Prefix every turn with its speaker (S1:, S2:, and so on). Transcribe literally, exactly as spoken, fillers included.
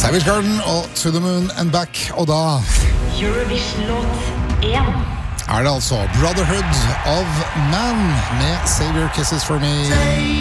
S1: Savage Garden og To the Moon and Back. Og da
S2: Eurovision-låt én
S1: er det altså Brotherhood of Man med Save Your Kisses for Me.